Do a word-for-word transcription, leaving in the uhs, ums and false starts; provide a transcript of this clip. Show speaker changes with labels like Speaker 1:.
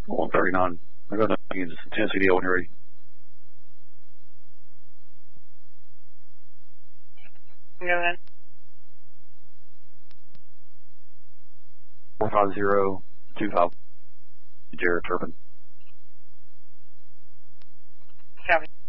Speaker 1: one thirty-nine. I got nothing. ten C D L when you're ready.
Speaker 2: Go ahead.
Speaker 1: four five zero two five. Jared Turpin.
Speaker 2: Copy.